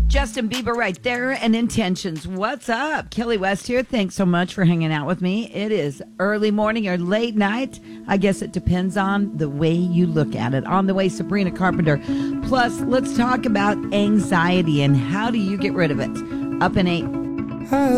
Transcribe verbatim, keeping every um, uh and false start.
Justin Bieber right there, and Intentions. What's up? Kelly West here. Thanks so much for hanging out with me. It is early morning or late night. I guess it depends on the way you look at it. On the way, Sabrina Carpenter. Plus, let's talk about anxiety and how do you get rid of it. Up in eight.